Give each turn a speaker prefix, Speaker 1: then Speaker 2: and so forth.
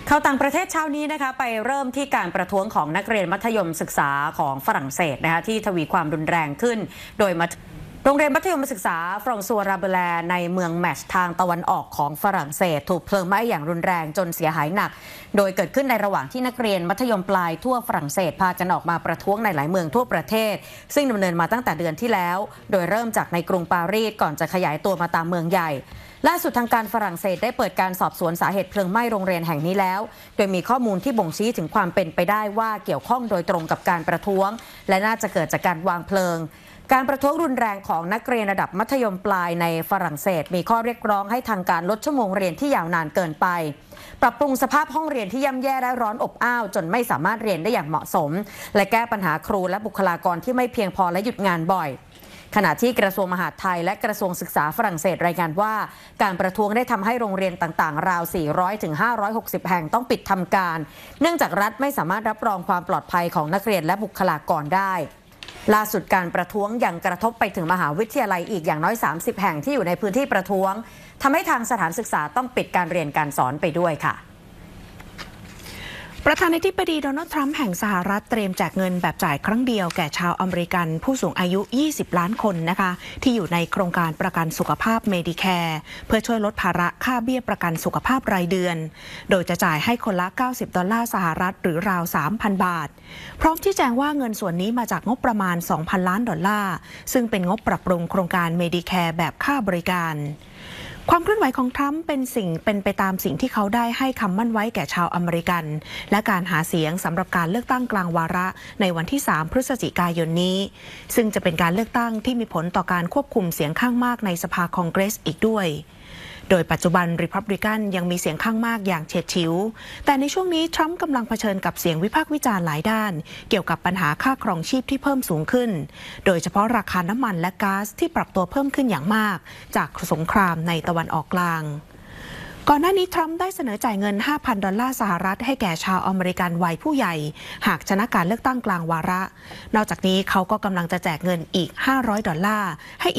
Speaker 1: ข่าวต่างประเทศเช้านี้นะคะไปเริ่มที่การประท้วงของนักเรียนมัธยมศึกษาของฝรั่งเศสนะคะที่ทวีความรุนแรงขึ้นโดยโรงเรียนมัธยมศึกษาฟรองซัวราเบแลในเมืองแมชทางตะวันออกของฝรั่งเศสถูกเพลิงไหม้อย่างรุนแรงจนเสียหายหนักโดยเกิดขึ้นในระหว่างที่นักเรียนมัธยมปลายทั่วฝรั่งเศสพากันออกมาประท้วงในหลายเมืองทั่วประเทศซึ่งดำเนินมาตั้งแต่เดือนที่แล้วโดยเริ่มจากในกรุงปารีสก่อนจะขยายตัวมาตามเมืองใหญ่ล่าสุดทางการฝรั่งเศสได้เปิดการสอบสวนสาเหตุเพลิงไหม้โรงเรียนแห่งนี้แล้วโดยมีข้อมูลที่บ่งชี้ถึงความเป็นไปได้ว่าเกี่ยวข้องโดยตรงกับการประท้วงและน่าจะเกิดจากการวางเพลิงการประท้วงรุนแรงของนักเรียนระดับมัธยมปลายในฝรั่งเศสมีข้อเรียกร้องให้ทางการลดชั่วโมงเรียนที่ยาวนานเกินไปปรับปรุงสภาพห้องเรียนที่ย่ำแย่และร้อนอบอ้าวจนไม่สามารถเรียนได้อย่างเหมาะสมและแก้ปัญหาครูและบุคลากรที่ไม่เพียงพอและหยุดงานบ่อยขณะที่กระทรวงมหาดไทยและกระทรวงศึกษาฝรั่งเศสรายงานว่าการประท้วงได้ทำให้โรงเรียนต่างๆราว400 ถึง 560 แห่งต้องปิดทำการเนื่องจากรัฐไม่สามารถรับรองความปลอดภัยของนักเรียนและบุคลากรได้ล่าสุดการประท้วงยังกระทบไปถึงมหาวิทยาลัยอีกอย่างน้อย30 แห่งที่อยู่ในพื้นที่ประท้วงทำให้ทางสถานศึกษาต้องปิดการเรียนการสอนไปด้วยค่ะ
Speaker 2: ประธานาธิบดีโดนัลด์ทรัมป์แห่งสหรัฐเตรียมแจกเงินแบบจ่ายครั้งเดียวแก่ชาวอเมริกันผู้สูงอายุ 20 ล้านคนนะคะที่อยู่ในโครงการประกันสุขภาพเมดิแคร์เพื่อช่วยลดภาระค่าเบี้ยประกันสุขภาพรายเดือนโดยจะจ่ายให้คนละ$90 สหรัฐหรือราว 3,000 บาทพร้อมที่แจ้งว่าเงินส่วนนี้มาจากงบประมาณ $2,000 ล้านซึ่งเป็นงบปรับปรุงโครงการเมดิแคร์แบบค่าบริการความเคลื่อนไหวของทรัมป์เป็นไปตามสิ่งที่เขาได้ให้คำมั่นไว้แก่ชาวอเมริกันและการหาเสียงสำหรับการเลือกตั้งกลางวาระในวันที่ 3 พฤศจิกายนนี้ซึ่งจะเป็นการเลือกตั้งที่มีผลต่อการควบคุมเสียงข้างมากในสภาคองเกรสอีกด้วยโดยปัจจุบันริพับลิกันยังมีเสียงข้างมากอย่างเฉียดฉิวแต่ในช่วงนี้ทรัมป์กำลังเผชิญกับเสียงวิพากษ์วิจารณ์หลายด้านเกี่ยวกับปัญหาค่าครองชีพที่เพิ่มสูงขึ้นโดยเฉพาะราคาน้ำมันและก๊าซที่ปรับตัวเพิ่มขึ้นอย่างมากจากสงครามในตะวันออกกลางก่อนหน้านี้ทรัมป์ได้เสนอจ่ายเงิน$5,000 สหรัฐให้แก่ชาวอเมริกันวัยผู้ใหญ่หากชนะการเลือกตั้งกลางวาระนอกจากนี้เขาก็กำลังจะแจกเงินอีก$500ให้